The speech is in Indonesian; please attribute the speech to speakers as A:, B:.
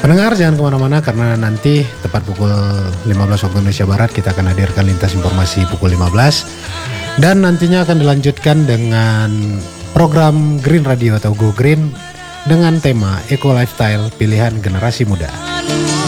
A: Pendengar jangan kemana-mana karena nanti tepat pukul 15 waktu Indonesia Barat kita akan hadirkan lintas informasi pukul 15. Dan nantinya akan dilanjutkan dengan program Green Radio atau Go Green dengan tema Eco Lifestyle pilihan generasi muda.